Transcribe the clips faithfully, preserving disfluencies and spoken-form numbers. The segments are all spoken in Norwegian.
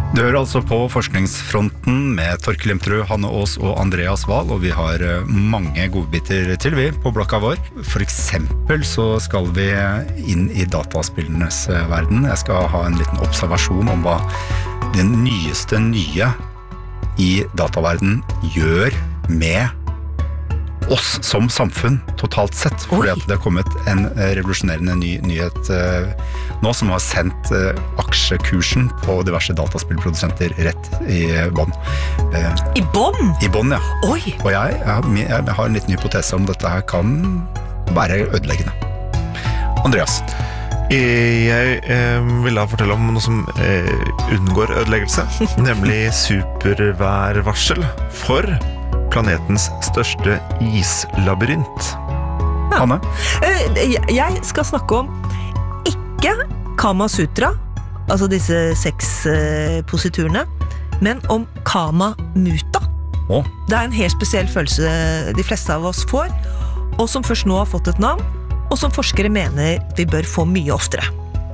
Du hører altså på forskningsfronten med Torkel Limtrud, Hanne Aas og Andreas Wahl, og vi har mange godbiter til vi på blokka vår. For eksempel så skal vi inn i dataspillenes verden. Jeg skal ha en liten observasjon om hva det nyeste nye i dataverden gjør med oss som samfunn totalt sett, fordi at det har kommet en revolusjonerende ny nyhet uh, nå som har sendt uh, aksjekursen på diverse dataspillprodusenter rett i bånd. Uh, I bånd? I bånd, ja. Oi! Og jeg, jeg, jeg har en liten hypotese om dette her kan være ødeleggende. Andreas? Jeg eh, vil da fortelle om noe som eh, unngår ødeleggelse, nemlig superværvarsel for planetens største islabyrint. Ja. Hanne? Jeg skal snakke om ikke Kama Sutra, altså disse seks positurene, men om Kama Muta. Oh. Det er en helt spesiell følelse de fleste av oss får, og som først nå har fått et navn, og som forskere mener vi bør få mye oftere.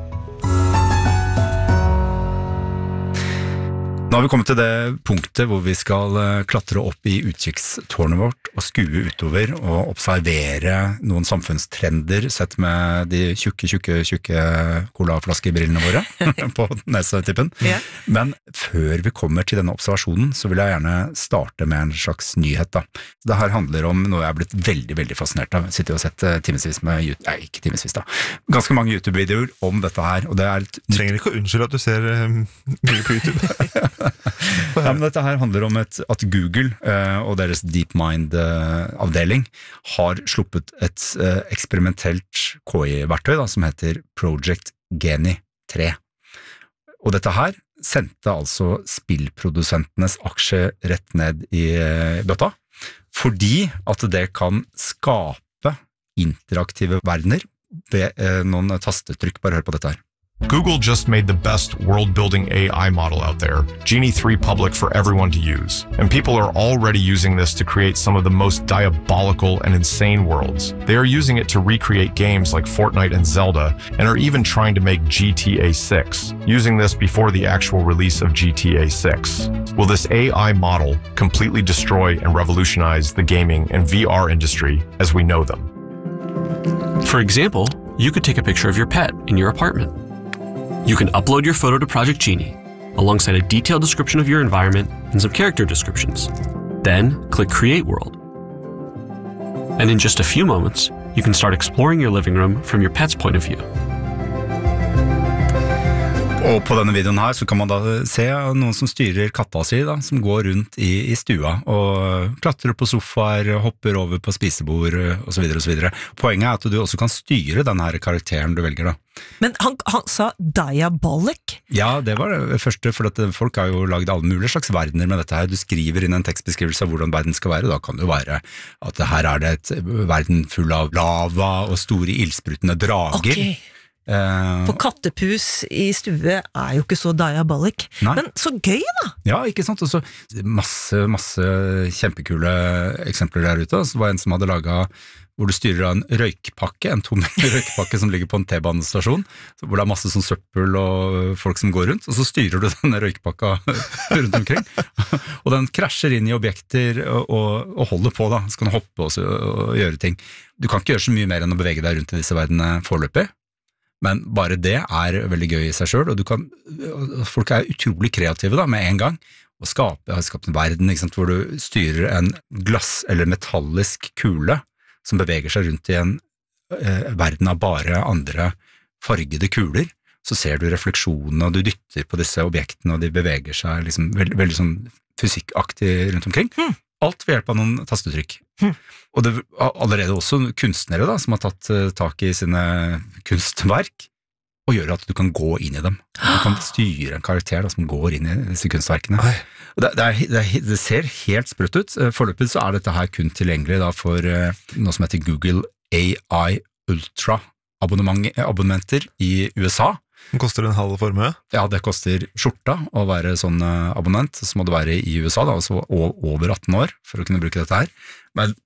Nå har vi kommet til det punktet hvor vi skal klatre opp i utkikkstårnet vårt og skue utover og observere noen samfunnstrender sett med de tjukke, tjukke, tjukke colaflaskebrillene våre på nesetippen. Ja. Men før vi kommer til denne observasjonen så vil jeg gjerne starte med en slags nyhet da. Det her handler om noe jeg har blitt veldig, veldig fascinert av. Jeg sitter og har sett timesvis med, nei, ikke timesvis da, ganske mange YouTube-videoer om dette her, og det er... Et... Trenger ikke å unnskylde at du ser um, mye på YouTube. Ja, men dette her handler om et, at Google uh, og deres DeepMind-avdeling uh, har sluppet et uh, eksperimentelt K I-verktøy da, som heter Project Genie tre. Og dette her sendte altså spillprodusentenes aksje rett ned i uh, bøtta, fordi at det kan skape interaktive verdener ved uh, noen tastetrykk. Bare hør på dette her. Google just made the best world-building A I model out there, Genie three public for everyone to use. And people are already using this to create some of the most diabolical and insane worlds. They are using it to recreate games like Fortnite and Zelda, and are even trying to make G T A six, using this before the actual release of G T A six. Will this A I model completely destroy and revolutionize the gaming and V R industry as we know them? For example, you could take a picture of your pet in your apartment. You can upload your photo to Project Genie, alongside a detailed description of your environment and some character descriptions. Then, click Create World. And in just a few moments, you can start exploring your living room from your pet's point of view. Og på denne videoen her så kan man da se noen som styrer katta si da, som går rundt i, i stua og klatrer på sofaer, hopper over på spisebord og så videre og så videre. Poenget er at du også kan styre denne her karakteren du velger da. Men han, han sa diabolic? Ja, det var det første, for at folk har jo laget alle mulige slags verdener med dette her. Du skriver inn en tekstbeskrivelse av hvordan verden skal være, da kan det jo være at her er det et verden full av lava og store ildsprutende drager. Okay. For kattepus i stue er jo ikke så diabolic. Nei. Men så gøy da! Ja, ikke sant? Og så masse, masse kjempekule eksempler der ute. Så var en som hadde laget hvor du styrer en røykpakke, en tom røykpakke som ligger på en T-banestasjon, hvor det er masse sånn søppel og folk som går rundt, og så styrer du denne røykpakka rundt omkring. Og den krasjer inn i objekter og, og, og holder på da. Så kan du hoppe også, og gjøre ting. Du kan ikke gjøre så mye mer enn å bevege deg rundt i disse verdenene foreløpig. Men bare det er veldig gøy i seg selv, og du kan, folk er utrolig kreative da, med en gang, og skape, jeg har skapt en verden, ikke sant, hvor du styrer en glass- eller metallisk kule, som beveger seg rundt i en eh, verden av bare andre fargede kuler, så ser du refleksjonene, og du dytter på disse objektene, og de beveger seg liksom veldig, veldig sånn fysikkaktig rundt omkring. Mm. Alt ved hjelp av noen tastetrykk. Mm. Og det er allerede også kunstnere da, som har tatt uh, tak i sine kunstverk, og gjør at du kan gå inn i dem. Du kan styre en karakter da, som går inn i disse kunstverkene. Det, det, er, det, er, det ser helt sprøtt ut. Foreløpig så er dette her kun tilgjengelig da, for uh, noe som heter Google A I Ultra abonnementer i U S A. Den koster en halv formue? Ja, det koster skjorta å være sånn abonnent, så må det være i U S A da, altså over atten år for å kunne bruke dette her. Men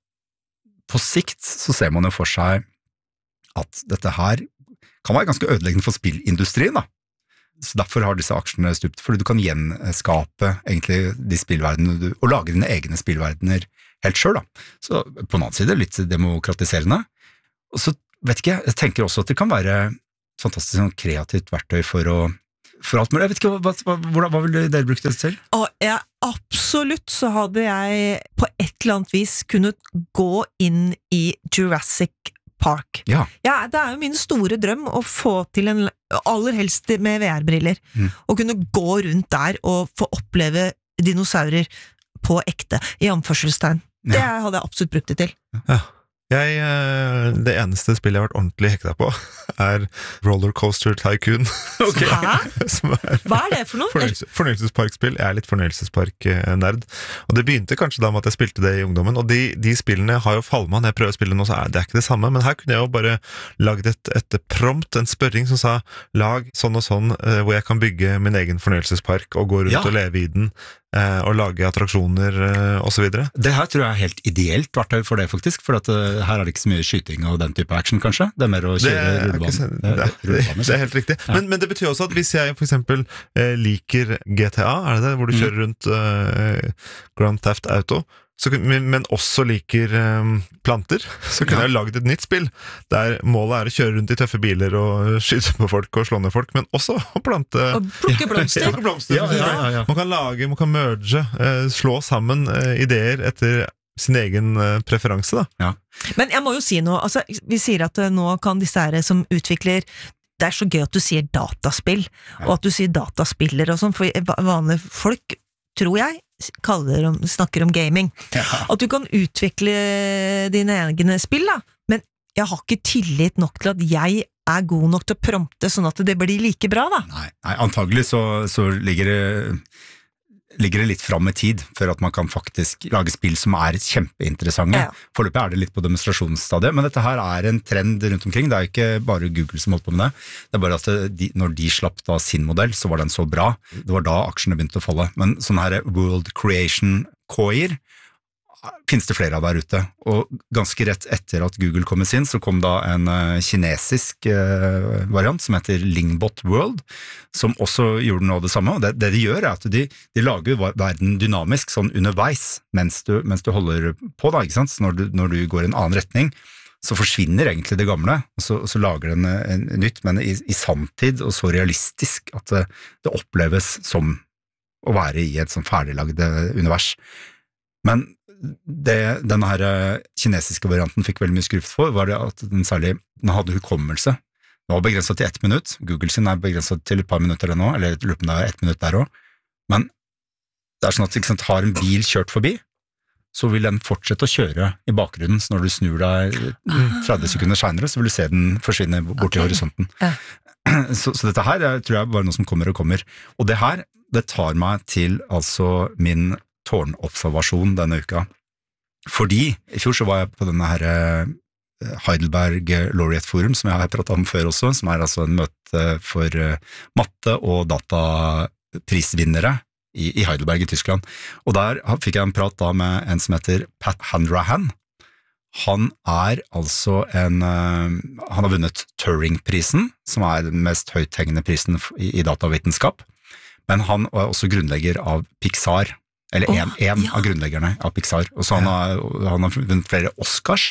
på sikt så ser man jo for seg at dette her kan være ganske ødeleggende for spillindustrien da. så derfor har disse aksjene stupt, fordi du kan gjenskape egentlig de spillverdenene, du, og lage dine egne spillverdener helt selv da. Så på en annen side litt demokratiserende. Og så vet ikke, jeg tenker også at det kan være fantastisk sånn, kreativt verktøy for å for alt mulig. Jeg vet ikke, hva, hva, hva, hva vil dere bruke det til? Og ja, absolutt så hadde jeg på et eller annet vis kunnet gå inn i Jurassic Park. Ja. Ja, det er jo min store drøm å få til en, aller helst med V R-briller, mm. og kunne gå rundt der og få oppleve dinosaurer på ekte, i anførselstegn. Ja. Det hadde jeg absolutt brukt det til. Ja. Jeg, det eneste spillet jeg har vært ordentlig hekta på er Rollercoaster Tycoon. Okay. Hæ? Er, Hva er det for noe? Fornøyelse, fornøyelsesparkspill. Jeg er litt fornøyelsespark-nerd. Og det begynte kanskje da med at jeg spilte det i ungdommen, og de, de spillene har jo falmet. Når jeg prøver å spille nå, så er det ikke det samme, men her kunne jeg jo bare lagd et, et prompt, en spørring som sa, lag sånn og sånn, hvor jeg kan bygge min egen fornøyelsespark og gå rundt ja. og leve i den. Og lage attraksjoner og så videre. Det her tror jeg er helt ideelt verktøy for det faktisk, for at uh, her er det ikke så mye skyting og den type action kanskje, det er mer å kjøre rullebanen. Det, det, det, det er helt riktig, ja. men, men det betyr også at hvis jeg for eksempel eh, liker G T A, er det det, hvor du mm. kjører rundt eh, Grand Theft Auto, så, men, men også liker um, planter, så kunne ja. jeg laget et nytt spill, der målet er å kjøre rundt i tøffe biler og skyte på folk og slå ned folk, men også å plante og plukke blomster. plukke blomster. Ja, ja, ja, ja. Man kan lage, man kan merge, uh, slå sammen uh, ideer etter sin egen uh, preferanse. Da. Ja. Men jeg må jo si noe, altså, vi sier at uh, nå kan disse her som utvikler, det er så gøy at du sier dataspill, ja. og at du sier dataspiller og sånn, for vanlige folk, tror jeg, kaller om, snakker om gaming. Ja. At du kan utvikle dine egne spill, da. Men jeg har ikke tillit nok til at jeg er god nok til å prompte sånn at det blir like bra, da. Nei, nei antagelig så, så ligger det ligger det litt fram i tid før at man kan faktisk lage spill som er kjempeinteressante. Ja. Foreløpig er det litt på demonstrasjonsstadiet, men dette her er en trend rundt omkring. Det er ikke bare Google som holdt på med det. Det er bare at de, når de slapp da sin modell, så var den så bra. Det var da aksjene begynte å falle. Men sånne her World Creation Coir finnes det flere av der ute. Og ganske rett etter at Google kom med sin, så kom da en uh, kinesisk uh, variant som heter Lingbot World, som også gjorde noe av det samme. Og det, det de gjør er at de, de lager verden dynamisk sånn underveis, mens du, mens du holder på da, ikke sant? Så når du, når du går i en annen retning, så forsvinner egentlig det gamle, og så, og så lager den en, en nytt, men i, i samtid og så realistisk at det, det oppleves som å være i et sånn ferdiglagd univers. Men det denne her kinesiske varianten fikk veldig mye skruft for, var det at den særlig, den hadde hukommelse. Den var begrenset til ett minutt, Google sin er begrenset til et par minutter nå, eller jeg lurer på om det er ett minutt der også, men det er sånn at ikke sant, har en bil kjørt forbi, så vil den fortsette å kjøre i bakgrunnen, så når du snur deg tretti sekunder senere, så vil du se den forsvinne bort okay. i horisonten. Ja. Så, så dette her jeg tror jeg bare noe som kommer og kommer. Og det her, det tar meg til altså min tårnobservasjon denne uka. Fordi i fjor så var jeg på denne her Heidelberg Laureate Forum, som jeg har pratet om før også, som er altså en møte for matte- og dataprisvinnere i, i Heidelberg i Tyskland. Og der fikk jeg en prat da med en som heter Pat Hanrahan. Han er altså en, han har vunnet Turing-prisen, som er den mest høythengende prisen i, i datavitenskap, men han er også grunnlegger av Pixar, eller en, oh, en ja. av grunnleggerne av Pixar, og så han har, han har vunnet flere Oscars,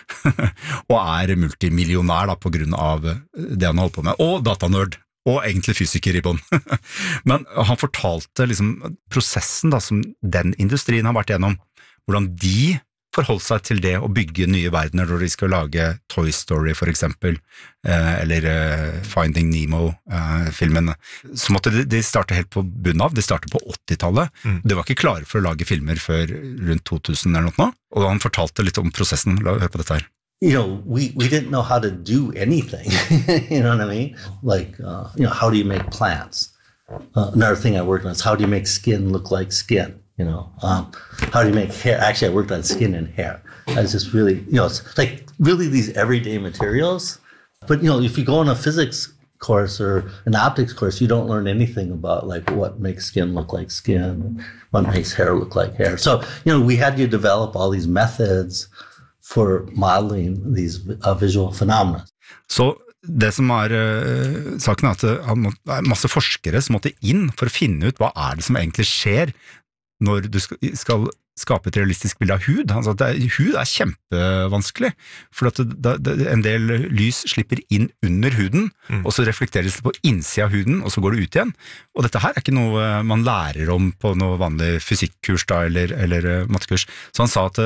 og er multimillionær da, på grunn av det han holder på med, og datanørd, og egentlig fysiker i bånn. Men han fortalte liksom prosessen da, som den industrien har vært gjennom, hvordan de forholdt seg til det å bygge nye verdener når de skal lage Toy Story for eksempel, eller Finding Nemo-filmen. Så måtte de, de starte helt på bunnen av, de startet på åttitallet. Mm. De var ikke klare for å lage filmer før rundt to tusen eller noe, og han fortalte litt om prosessen. La høre på dette her. You know, we, we didn't know how to do anything, you know what I mean? Like, uh, you know, how do you make plants? Uh, another thing I worked on is how do you make skin look like skin? You know, um, how do you make hair? Actually, I worked on skin and hair. I was just really, you know, it's like really these everyday materials. But, you know, if you go on a physics course or an optics course, you don't learn anything about like what makes skin look like skin, what makes hair look like hair. So, you know, we had to develop all these methods for modeling these uh, visual phenomena. Så det som er uh, saken er at det er masse forskere som måtte inn for å finne ut hva er det som egentlig skjer når du skal, skal skape et realistisk bilde av hud. Altså, det er, hud er kjempevanskelig, for at det, det, en del lys slipper inn under huden, mm. og så reflekteres det på innsida av huden, og så går det ut igjen. Og dette her er ikke noe man lærer om på noe vanlig fysikkurs da, eller, eller mattekurs. Så han sa at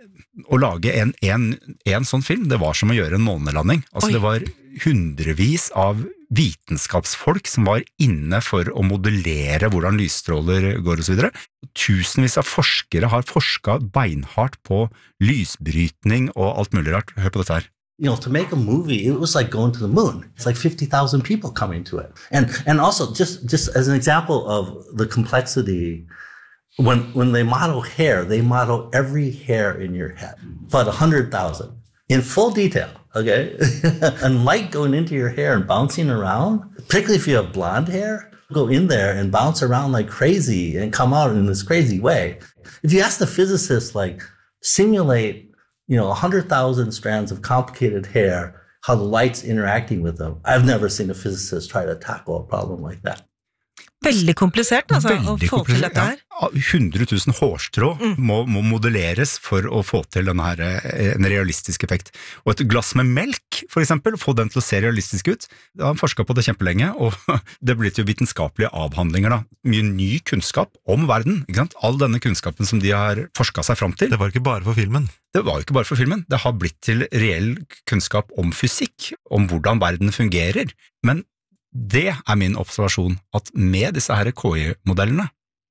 å lage en, en, en sånn film, det var som å gjøre en månelanding. Altså, Oi. Det var hundrevis av vitenskapsfolk som var inne for å modellere hvordan lysstråler går og så videre. Tusenvis av forskere har forsket beinhardt på lysbrytning og alt mulig rart. Hør på dette her. You know, to make a movie, it was like going to the moon. It's like fifty thousand people coming to it. And and also, just, just as an example of the complexity, when when they model hair, they model every hair in your head, about one hundred thousand, in full detail. Okay, and light going into your hair and bouncing around, particularly if you have blonde hair, go in there and bounce around like crazy and come out in this crazy way. If you ask the physicists, like, simulate, you know, one hundred thousand strands of complicated hair, how the light's interacting with them, I've never seen a physicist try to tackle a problem like that. Veldig komplisert, altså, Veldig å få til dette her. Ja, hundre tusen hårstrå mm. må, må modelleres for å få til denne her, en realistisk effekt. Og et glass med melk, for eksempel, få den til å se realistisk ut. Jeg har forsket på det kjempelenge, og det blir jo vitenskapelige avhandlinger da. Mye ny kunnskap om verden, ikke sant? All denne kunnskapen som de har forsket seg fram til. Det var ikke bare for filmen. Det var jo ikke bare for filmen. Det har blitt til reell kunnskap om fysikk, om hvordan verden fungerer. Men det er min observasjon, at med disse her K I-modellene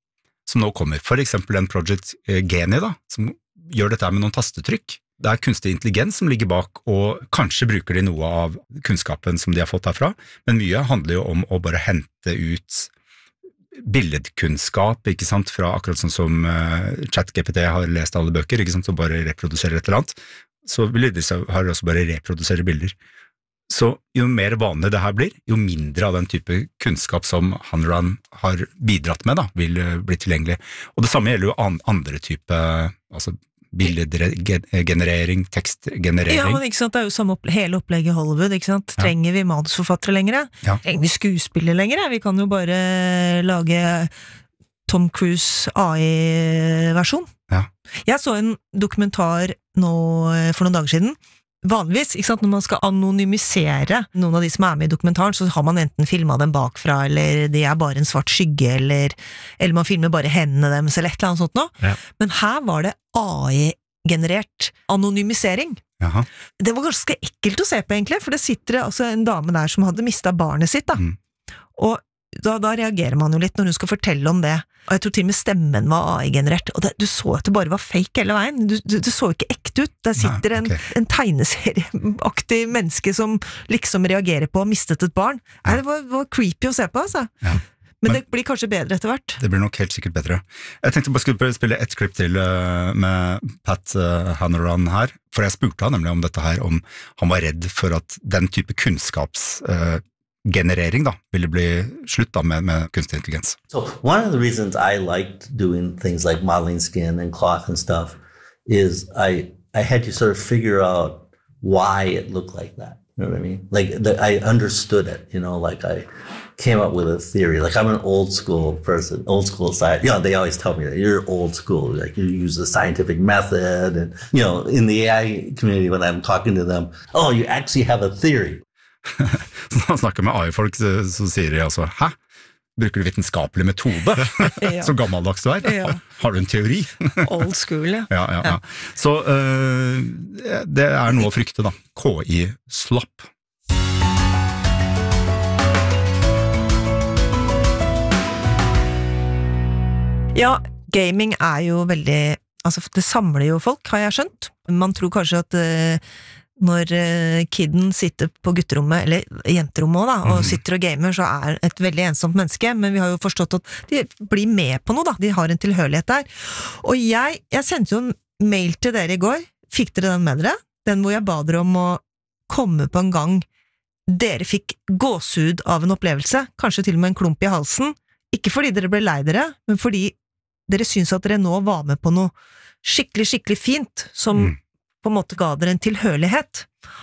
som nå kommer, for eksempel en Project Genie da, som gjør dette med noen tastetrykk, det er kunstig intelligens som ligger bak, og kanskje bruker de noe av kunnskapen som de har fått herfra, men mye handler jo om å bare hente ut billedkunnskap, ikke sant, fra akkurat sånn som uh, ChatGPT har lest alle bøker, ikke sant, og bare reproduserer et eller annet, så vil de har også bare reprodusere bilder. Så jo mer vanlig det her blir, jo mindre av den type kunnskap som Hanran har bidratt med, da, vil bli tilgjengelig. Og det samme gjelder jo andre type, altså bildegenerering, tekstgenerering. Ja, men ikke sant, det er jo samme opp, hele opplegget i Hollywood, ikke sant? Trenger vi manusforfattere lenger? Ja. Trenger vi skuespillere lenger? Vi kan jo bare lage Tom Cruise A I-versjon. Ja. Jeg så en dokumentar nå for noen dager siden. Vanligvis, ikke sant, når man skal anonymisere noen av de som er med i dokumentaren, så har man enten filmet dem bakfra, eller de er bare en svart skygge, eller, eller man filmer bare hendene deres, eller et eller annet sånt nå. Ja. Men her var det A I-generert anonymisering. Jaha. Det var ganske ekkelt å se på egentlig, for det sitter altså en dame der som hadde mistet barnet sitt, da. Mm. Og da, da reagerer man jo litt når hun skal fortelle om det. Og jeg tror til og med stemmen var A I-generert, og det, du så at det bare var fake hele veien. Du, du, det så ikke ekte ut. Der sitter Nei, okay. en, en tegneserieaktig menneske som liksom reagerer på å ha mistet et barn. Nei, det var, var creepy å se på, altså. Ja. Men, Men det blir kanskje bedre etter hvert. Det blir nok helt sikkert bedre. Jeg tenkte bare skulle spille et klipp til uh, med Pat uh, Hanrahan her, for jeg spurte han nemlig om dette her, om han var redd for at den type kunnskaps uh, generering da, ville bli slutt da med, med kunstig intelligens. So one of the reasons I liked doing things like modeling skin and cloth and stuff is I I had to sort of figure out why it looked like that. You know what I mean? Like the, I understood it, you know, like I came up with a theory. Like I'm an old school person, old school science. You know, they always tell me that you're old school. Like you use the scientific method and, you know, in the A I community when I'm talking to them, oh, you actually have a theory. Så når han snakker med A I-folk, så, så sier de altså, hæ? Bruker du vitenskapelig metode? Ja. Så gammeldags du er? Ja. Har, har du en teori? Old school, ja. Ja, ja, ja. Så uh, det er noe å frykte da. K I-slapp. Ja, gaming er jo veldig, altså det samler jo folk, har jeg skjønt. Man tror kanskje at uh, når uh, kidden sitter på gutterommet, eller jenterommet også da, og mm. sitter og gamer, så er et veldig ensomt menneske, men vi har jo forstått at de blir med på noe da, de har en tilhørighet der. Og jeg, jeg sendte jo en mail til dere i går, fikk dere den med dere? Den hvor jeg ba dere om å komme på en gang dere fikk gåsehud av en opplevelse, kanskje til og med en klump i halsen, ikke fordi dere ble lei dere, men fordi dere syns at dere nå var med på noe skikkelig, skikkelig fint, som mm. på en måte ga dere en tilhørighet.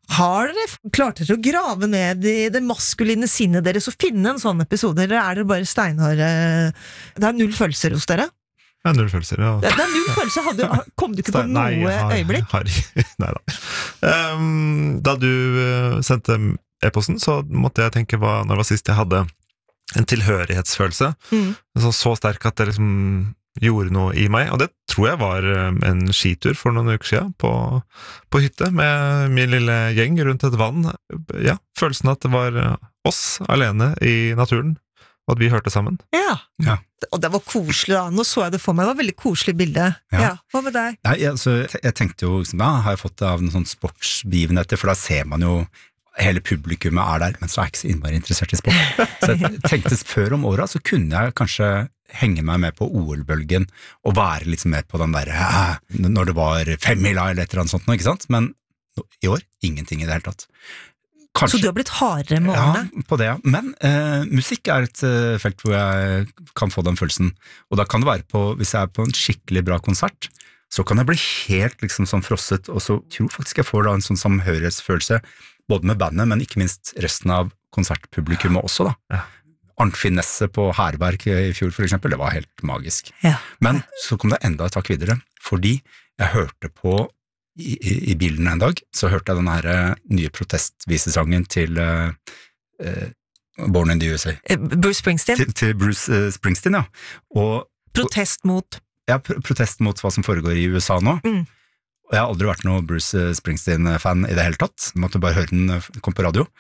Har dere klart dere å grave ned i det maskuline sinnet deres og finne en sånn episode, eller er det bare steinharde? Det er null følelser hos dere? Det er null følelser, ja. Det, det er null følelser, hadde, kom du ikke på Nei, noe jeg har- øyeblikk? Har, nei da. Um, da du uh, sendte e-posten, så måtte jeg tenke hva, når det var sist jeg hadde en tilhørighetsfølelse, Mm. så, så sterk at det liksom gjorde noe i meg, og det tror jeg var um, en skitur for noen uker siden på, på hytte med min lille gjeng rundt et vann. Ja, følelsen at det var uh, oss alene i naturen, og at vi hørte sammen. Ja. Ja. Og det var koselig da, nå så jeg det for meg, det var et veldig koselig bilde. Ja. Ja. Hva med deg? Nei, jeg, så, jeg tenkte jo, liksom, ja, har jeg fått det av noen sånne sportsbegivenheter, for da ser man jo hele publikummet er der, men så er jeg ikke så innmari interessert i sport. Så jeg tenkte før om året, så kunne jeg kanskje henge meg med på O L-bølgen og være liksom med på den der, ja, når det var femmila eller et eller annet sånt, ikke sant? Men i år, ingenting i det hele tatt. Kanskje, Så du har blitt hardere med årene? ja, på det, ja. Men eh, musikk er et eh, felt hvor jeg kan få den følelsen. Og da kan det være på, hvis jeg er på en skikkelig bra konsert, så kan jeg bli helt liksom sånn frosset, og så tror jeg faktisk jeg får da en sånn samhørighetsfølelse, både med bandet, men ikke minst resten av konsertpublikummet også da. Ja. Arnfinn Nesse på Herberg i fjor for eksempel, det var helt magisk. Ja. Men så kom det enda et takk videre, fordi jeg hørte på I, i, i bilen en dag, så hørte jeg den her eh, nye protestvisesangen til eh, eh, Born in the U S A. Eh, Bruce Springsteen? Til, til Bruce eh, Springsteen, ja. Og Protest mot ja, pr protest mot hva som foregår i U S A nå. Mm. Og jeg har aldri vært noe Bruce Springsteen-fan i det hele tatt. Måtte bare høre den eh, kom på radio.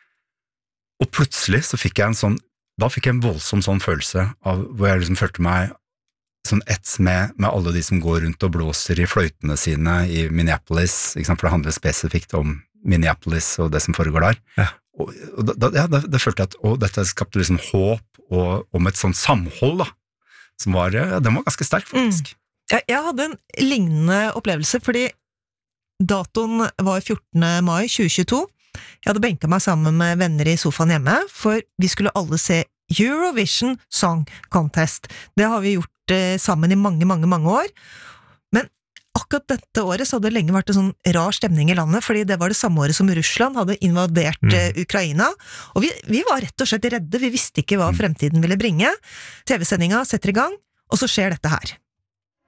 Og plutselig så fikk jeg en sånn, da fikk jeg en voldsom sånn følelse av, hvor jeg liksom følte meg sånn ett med, med alle de som går rundt og blåser i fløytene sine i Minneapolis, ikke sant? For det handler spesifikt om Minneapolis og det som foregår der. Ja. Og, og da, ja, da, da følte jeg at å, dette skapte liksom håp og, om et sånt samhold da, som var, ja, den var ganske sterk faktisk. Jeg, jeg hadde en lignende opplevelse, fordi datoen var fjortende mai tjue tjueto. Jeg hadde benket meg sammen med venner i sofaen hjemme, for vi skulle alle se Eurovision Song Contest. Det har vi gjort eh, sammen i mange, mange, mange år. Men akkurat dette året så hadde det lenge vært en sånn rar stemning i landet, fordi det var det samme året som Russland hadde invadert Mm. eh, Ukraina. Og vi, vi var rett og slett redde, vi visste ikke hva fremtiden ville bringe. T V-sendinga setter i gang, og så skjer dette her.